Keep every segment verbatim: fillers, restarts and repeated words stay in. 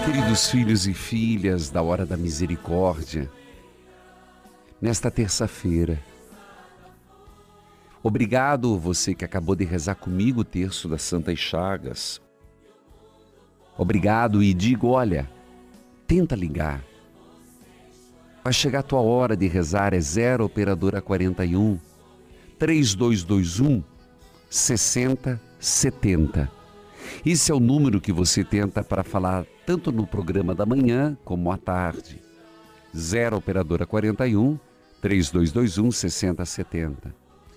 Queridos filhos e filhas da Hora da Misericórdia, nesta terça-feira, obrigado você que acabou de rezar comigo o terço das Santas Chagas. Obrigado e digo, olha, tenta ligar. Vai chegar a tua hora de rezar, é zero operadora quarenta e um, três dois dois um, sessenta setenta. Esse é o número que você tenta para falar tanto no programa da manhã como à tarde. zero operadora quarenta e um, três dois dois um, sessenta setenta.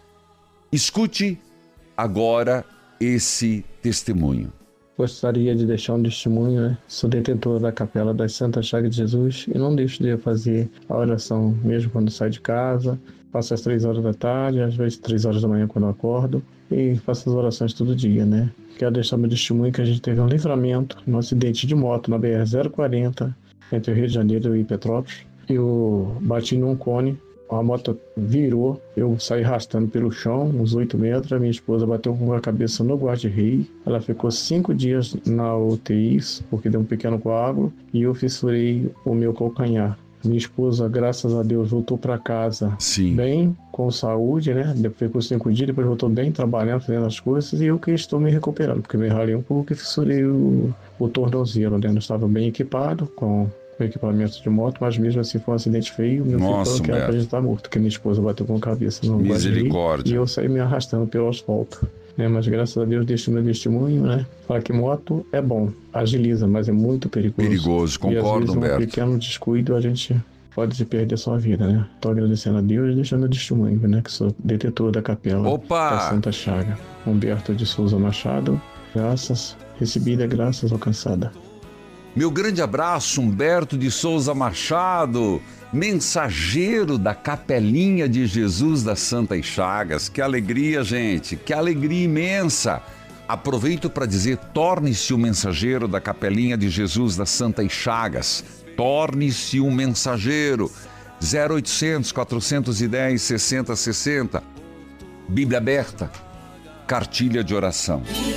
Escute agora esse testemunho. Gostaria de deixar um testemunho, né? Sou detentor da Capela das Santas Chagas de Jesus e não deixo de fazer a oração mesmo quando saio de casa. Faço às três horas da tarde, às vezes três horas da manhã quando eu acordo, e faço as orações todo dia, né? Quero deixar meu testemunho que a gente teve um livramento no acidente de moto na B R zero quarenta entre o Rio de Janeiro e Petrópolis. Eu bati num cone, a moto virou, eu saí arrastando pelo chão, uns oito metros, a minha esposa bateu com a cabeça no guarda-rei, ela ficou cinco dias na U T I, porque deu um pequeno coágulo, e eu fissurei o meu calcanhar. Minha esposa, graças a Deus, voltou para casa Sim. bem, com saúde, né? Depois ficou cinco dias, depois voltou bem, trabalhando, fazendo as coisas, e eu que estou me recuperando, porque me ralei um pouco e fissurei o, o tornozelo, né? Eu estava bem equipado com o equipamento de moto, mas mesmo assim foi um acidente feio. Meu filho falou que era pra gente estar morto, porque minha esposa bateu com a cabeça no Misericórdia. e eu saí me arrastando pelo asfalto. Né, mas graças a Deus deixo meu testemunho, né? Falar que moto é bom, agiliza, mas é muito perigoso. Perigoso, concordo, e às vezes, Humberto. um pequeno descuido a gente pode se perder a sua vida, né? Estou agradecendo a Deus e deixando meu testemunho, né? Que sou detetor da Capela Opa! da Santa Chaga. Humberto de Souza Machado, graças, recebida, graças alcançada. Meu grande abraço, Humberto de Souza Machado, mensageiro da Capelinha de Jesus das Santas Chagas. Que alegria, gente, que alegria imensa. Aproveito para dizer, torne-se o mensageiro da Capelinha de Jesus das Santas Chagas. Torne-se um mensageiro. zero oitocentos, quatrocentos e dez, sessenta sessenta. Bíblia aberta, cartilha de oração.